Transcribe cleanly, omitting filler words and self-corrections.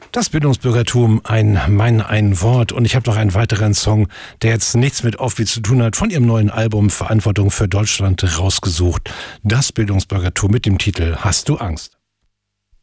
Das Bildungsbürgertum, ein Wort. Und ich habe noch einen weiteren Song, der jetzt nichts mit Offi zu tun hat, von ihrem neuen Album Verantwortung für Deutschland rausgesucht. Das Bildungsbürgertum mit dem Titel Hast du Angst?